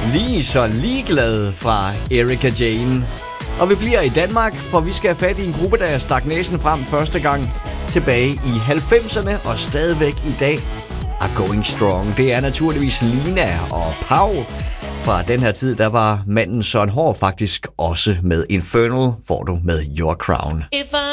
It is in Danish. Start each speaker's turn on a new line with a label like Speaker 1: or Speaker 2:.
Speaker 1: Lige så ligeglad fra Erika Jane. Og vi bliver i Danmark, for vi skal have fat i en gruppe, der stak næsen frem første gang tilbage i 90'erne og stadigvæk i dag er going strong. Det er naturligvis Lina og Pau. Fra den her tid, der var manden Søren Haahr faktisk også med. Infernal får du med Your Crown.